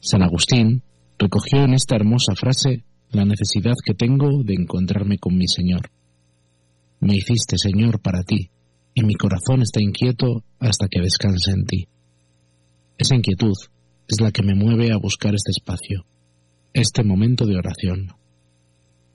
San Agustín recogió en esta hermosa frase la necesidad que tengo de encontrarme con mi Señor. Me hiciste, Señor, para ti, y mi corazón está inquieto hasta que descanse en ti. Esa inquietud es la que me mueve a buscar este espacio, este momento de oración.